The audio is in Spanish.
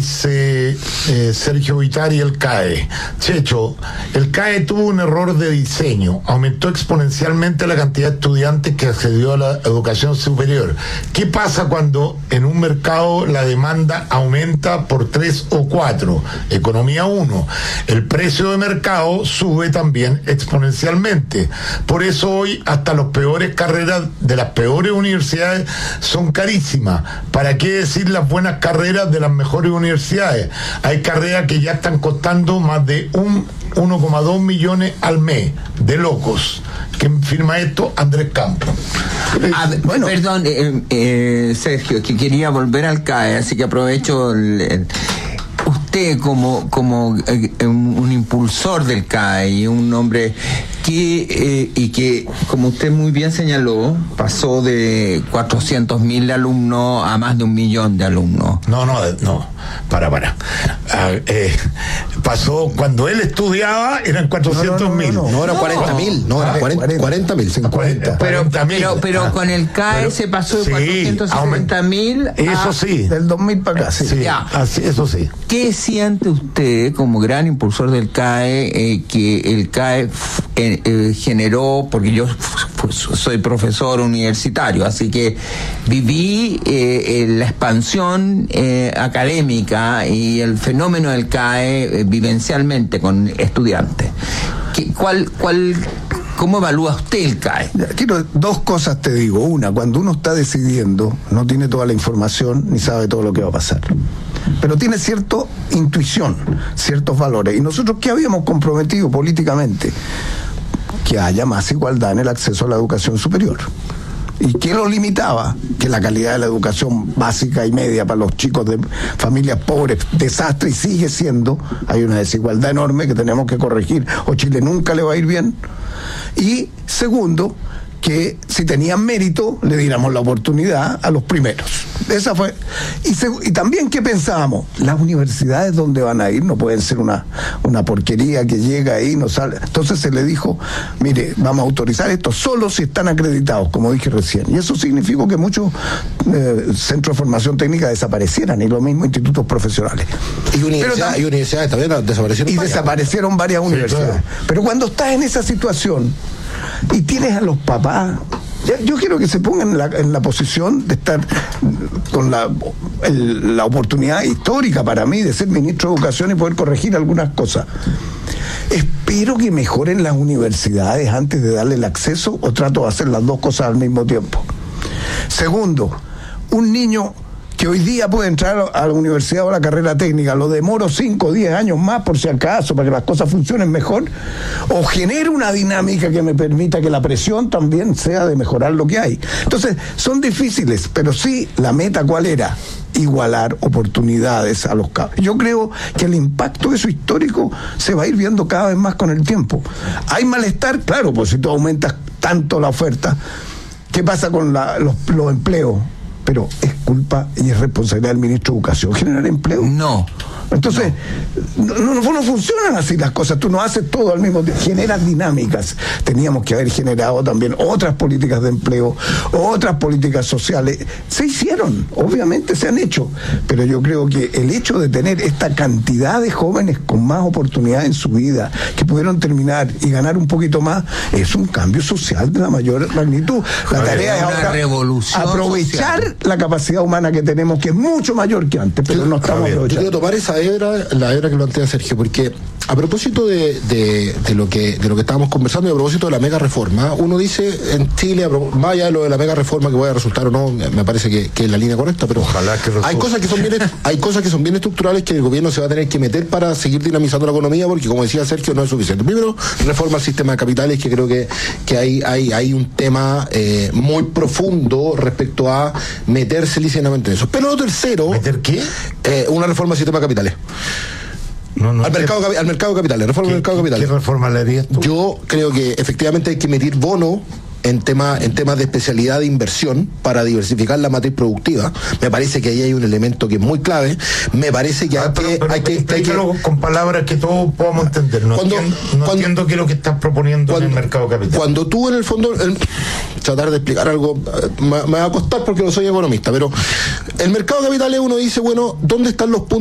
dice Sergio Vitari, el CAE. Checho, el CAE tuvo un error de diseño. Aumentó exponencialmente la cantidad de estudiantes que accedió a la educación superior. ¿Qué pasa cuando en un mercado la demanda aumenta por 3 o 4? Economía 1. El precio de mercado sube también exponencialmente. Por eso hoy hasta las peores carreras de las peores universidades son carísimas. ¿Para qué decir las buenas carreras de las mejores universidades? Hay carreras que ya están costando más de 1,2 millones al mes. De locos. ¿Quién firma esto? Andrés Campos. Bueno, perdón, Sergio, que quería volver al CAE, así que aprovecho usted como un impulsor del CAE y un hombre que, como usted muy bien señaló, pasó de 400.000 alumnos a más de 1 millón de alumnos. No, para. Pasó, cuando él estudiaba, eran 400.000. No, eran 40.000. No, eran 40.000, 50. Pero con el CAE se pasó de 470.000 eso sí. Del 2000 para acá, sí. Ya. Eso sí. ¿Qué siente usted como gran impulsor del CAE, que el CAE generó, porque yo soy profesor universitario, así que viví la expansión académica y el fenómeno del CAE vivencialmente con estudiantes? ¿Cómo evalúa usted el CAE? Quiero dos cosas, te digo. Una, cuando uno está decidiendo, no tiene toda la información ni sabe todo lo que va a pasar, pero tiene cierta intuición, ciertos valores. Y nosotros, ¿qué habíamos comprometido políticamente? Que haya más igualdad en el acceso a la educación superior. ¿Y qué lo limitaba? Que la calidad de la educación básica y media para los chicos de familias pobres, desastre, y sigue siendo. Hay una desigualdad enorme que tenemos que corregir, o Chile nunca le va a ir bien. Y segundo, que si tenían mérito, le diéramos la oportunidad a los primeros. Esa fue. Y también, ¿qué pensábamos? Las universidades donde van a ir no pueden ser una porquería que llega ahí y no sale. Entonces se le dijo, mire, vamos a autorizar esto solo si están acreditados, como dije recién. Y eso significó que muchos centros de formación técnica desaparecieran, y los mismos institutos profesionales. Y universidades también desaparecieron. Y desaparecieron varias universidades. Claro. Pero cuando estás en esa situación y tienes a los papás, yo quiero que se pongan en la posición de estar con la oportunidad histórica para mí de ser ministro de Educación y poder corregir algunas cosas. Espero que mejoren las universidades antes de darle el acceso, o trato de hacer las dos cosas al mismo tiempo. Segundo, un niño que hoy día puede entrar a la universidad o a la carrera técnica, lo demoro 5 o 10 años más por si acaso, para que las cosas funcionen mejor, o genere una dinámica que me permita que la presión también sea de mejorar lo que hay. Entonces, son difíciles, pero sí, la meta, ¿cuál era? Igualar oportunidades a los cabos. Yo creo que el impacto de eso histórico se va a ir viendo cada vez más con el tiempo. ¿Hay malestar? Claro, pues si tú aumentas tanto la oferta, ¿qué pasa con los empleos? Pero es culpa y es responsabilidad del ministro de Educación generar empleo. No. Entonces, no funcionan así las cosas. Tú no haces todo al mismo tiempo, generas dinámicas. Teníamos que haber generado también otras políticas de empleo, otras políticas sociales. Se hicieron, obviamente se han hecho, pero yo creo que el hecho de tener esta cantidad de jóvenes con más oportunidades en su vida, que pudieron terminar y ganar un poquito más, es un cambio social de la mayor magnitud. La tarea es ahora aprovechar social, la capacidad humana que tenemos, que es mucho mayor que antes, pero no estamos aprovechando. Yo quiero tomar la hebra que plantea Sergio, porque a propósito de lo que estábamos conversando, y a propósito de la mega reforma, uno dice en Chile, más allá de lo de la mega reforma, que vaya a resultar o no, me parece que es la línea correcta, pero ojalá que hay cosas que son bien estructurales que el gobierno se va a tener que meter para seguir dinamizando la economía, porque como decía Sergio, no es suficiente. Primero, reforma al sistema de capitales, que creo que hay un tema muy profundo respecto a meterse lícitamente en eso. Pero lo tercero, ¿meter qué? Una reforma al sistema de capitales. Al mercado de capitales, reforma del mercado de capitales. ¿Qué reforma le harías tú? Yo creo que efectivamente hay que emitir bono en temas de especialidad de inversión para diversificar la matriz productiva. Me parece que ahí hay un elemento que es muy clave. Me parece que hay que con palabras que todos podamos entender. No entiendo qué es lo que estás proponiendo en el mercado capital. Cuando tú, en el fondo, tratar de explicar algo me va a costar porque no soy economista, pero el mercado de capitales, uno dice, bueno, ¿dónde están los puntos